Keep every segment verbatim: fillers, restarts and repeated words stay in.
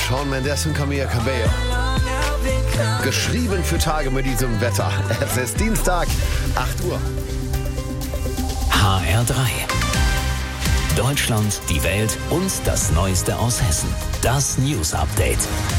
Shawn Mendes und Camila Cabello. Geschrieben für Tage mit diesem Wetter. Es ist Dienstag, acht Uhr. H R drei. Deutschland, die Welt und das Neueste aus Hessen. Das News Update.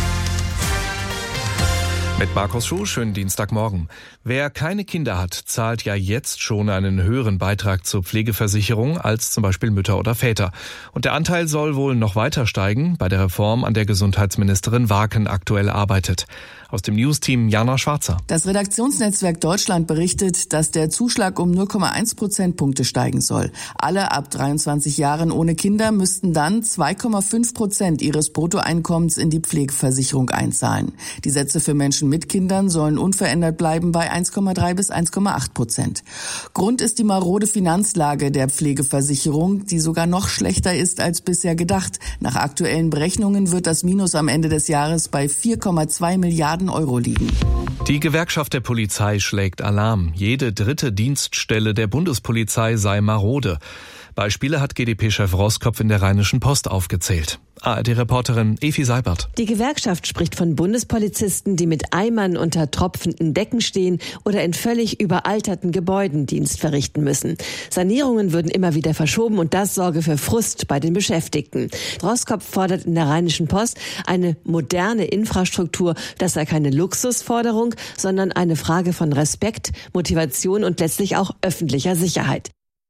Mit Markus Schuh, schönen Dienstagmorgen. Wer keine Kinder hat, zahlt ja jetzt schon einen höheren Beitrag zur Pflegeversicherung als zum Beispiel Mütter oder Väter. Und der Anteil soll wohl noch weiter steigen bei der Reform, an der Gesundheitsministerin Waken aktuell arbeitet. Aus dem News-Team Jana Schwarzer. Das Redaktionsnetzwerk Deutschland berichtet, dass der Zuschlag um null Komma eins Prozentpunkte steigen soll. Alle ab dreiundzwanzig Jahren ohne Kinder müssten dann zwei Komma fünf Prozent ihres Bruttoeinkommens in die Pflegeversicherung einzahlen. Die Sätze für Menschen mit Kindern sollen unverändert bleiben bei eins Komma drei bis eins Komma acht Prozent. Grund ist die marode Finanzlage der Pflegeversicherung, die sogar noch schlechter ist als bisher gedacht. Nach aktuellen Berechnungen wird das Minus am Ende des Jahres bei vier Komma zwei Milliarden Euro liegen. Die Gewerkschaft der Polizei schlägt Alarm. Jede dritte Dienststelle der Bundespolizei sei marode. Beispiele hat G d P-Chef Roskopf in der Rheinischen Post aufgezählt. A R D-Reporterin Evi Seibert. Die Gewerkschaft spricht von Bundespolizisten, die mit Eimern unter tropfenden Decken stehen oder in völlig überalterten Gebäuden Dienst verrichten müssen. Sanierungen würden immer wieder verschoben und das sorge für Frust bei den Beschäftigten. Roskopf fordert in der Rheinischen Post eine moderne Infrastruktur. Das sei keine Luxusforderung, sondern eine Frage von Respekt, Motivation und letztlich auch öffentlicher Sicherheit.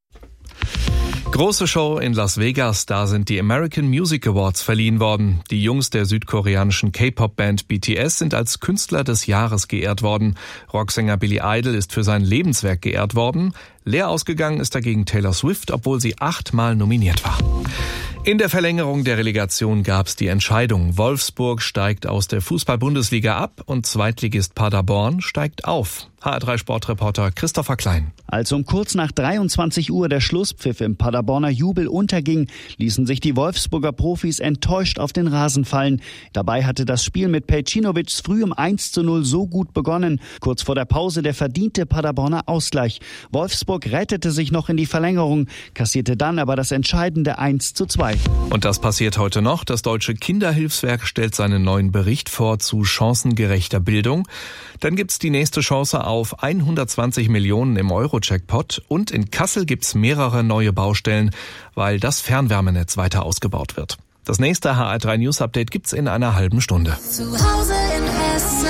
Große Show in Las Vegas, da sind die American Music Awards verliehen worden. Die Jungs der südkoreanischen K-Pop-Band B T S sind als Künstler des Jahres geehrt worden. Rocksänger Billy Idol ist für sein Lebenswerk geehrt worden. Leer ausgegangen ist dagegen Taylor Swift, obwohl sie achtmal nominiert war. In der Verlängerung der Relegation gab's die Entscheidung. Wolfsburg steigt aus der Fußball-Bundesliga ab und Zweitligist Paderborn steigt auf. H R drei Sportreporter Christopher Klein. Als um kurz nach dreiundzwanzig Uhr der Schlusspfiff im Paderborner Jubel unterging, ließen sich die Wolfsburger Profis enttäuscht auf den Rasen fallen. Dabei hatte das Spiel mit Pejcinovic früh um eins zu null so gut begonnen. Kurz vor der Pause der verdiente Paderborner Ausgleich. Wolfsburg rettete sich noch in die Verlängerung, kassierte dann aber das entscheidende eins zu zwei. Und das passiert heute noch. Das Deutsche Kinderhilfswerk stellt seinen neuen Bericht vor zu chancengerechter Bildung. Dann gibt's die nächste Chance auf hundertzwanzig Millionen im Euro-Jackpot und in Kassel gibt's mehrere neue Baustellen, weil das Fernwärmenetz weiter ausgebaut wird. Das nächste H R drei News Update gibt's in einer halben Stunde. Zu Hause in Hessen.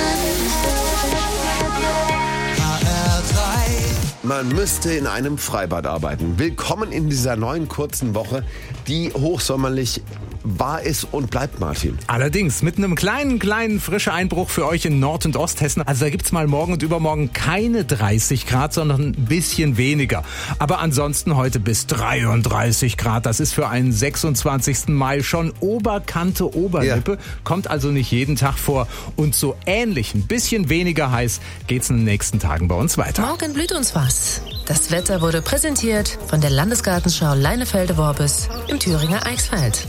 H R drei. Man müsste in einem Freibad arbeiten. Willkommen in dieser neuen kurzen Woche, die hochsommerlich war es und bleibt, Martin. Allerdings mit einem kleinen, kleinen frischen Einbruch für euch in Nord- und Osthessen. Also da gibt's mal morgen und übermorgen keine dreißig Grad, sondern ein bisschen weniger. Aber ansonsten heute bis dreiunddreißig Grad. Das ist für einen sechsundzwanzigsten Mai schon Oberkante Oberlippe. Ja. Kommt also nicht jeden Tag vor. Und so ähnlich, ein bisschen weniger heiß, geht's in den nächsten Tagen bei uns weiter. Morgen blüht uns was. Das Wetter wurde präsentiert von der Landesgartenschau Leinefelde-Worbis im Thüringer Eichsfeld.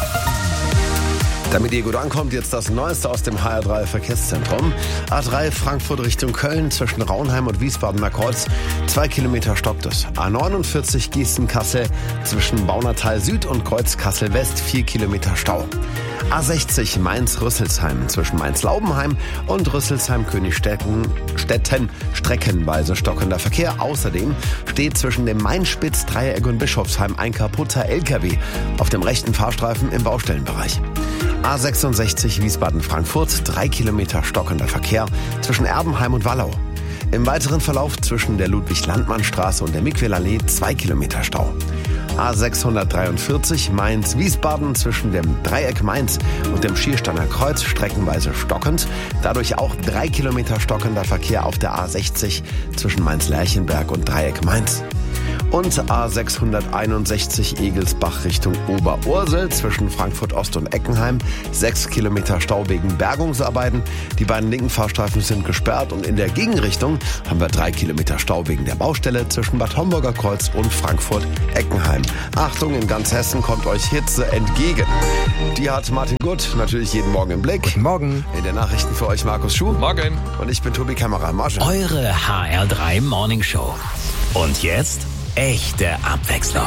Damit ihr gut ankommt, jetzt das Neueste aus dem H R drei Verkehrszentrum. A drei Frankfurt Richtung Köln zwischen Raunheim und Wiesbadener Kreuz. Zwei Kilometer stoppt es. A neunundvierzig Gießen-Kassel zwischen Baunatal Süd und Kreuz Kassel West. Vier Kilometer Stau. A sechzig Mainz-Rüsselsheim zwischen Mainz-Laubenheim und Rüsselsheim-Königstetten Städten streckenweise stockender Verkehr. Außerdem steht zwischen dem Main-Spitz-Dreieck und Bischofsheim ein kaputter L K W auf dem rechten Fahrstreifen im Baustellenbereich. A sechsundsechzig Wiesbaden-Frankfurt, drei Kilometer stockender Verkehr zwischen Erbenheim und Wallau. Im weiteren Verlauf zwischen der Ludwig-Landmann-Straße und der Miquelallee zwei Kilometer Stau. A sechshundertdreiundvierzig Mainz-Wiesbaden zwischen dem Dreieck Mainz und dem Schiersteiner Kreuz streckenweise stockend. Dadurch auch drei Kilometer stockender Verkehr auf der A sechzig zwischen Mainz-Lerchenberg und Dreieck Mainz. Und A sechshunderteinundsechzig Egelsbach Richtung Oberursel zwischen Frankfurt Ost und Eckenheim. Sechs Kilometer Stau wegen Bergungsarbeiten. Die beiden linken Fahrstreifen sind gesperrt und in der Gegenrichtung haben wir drei Kilometer Stau wegen der Baustelle zwischen Bad Homburger Kreuz und Frankfurt Eckenheim. Achtung, in ganz Hessen kommt euch Hitze entgegen. Die hat Martin Gutt natürlich jeden Morgen im Blick. Guten Morgen. In den Nachrichten für euch Markus Schuh. Morgen. Und ich bin Tobi Kämmerer. Marge. Eure H R drei Morning Show. Und jetzt echte Abwechslung.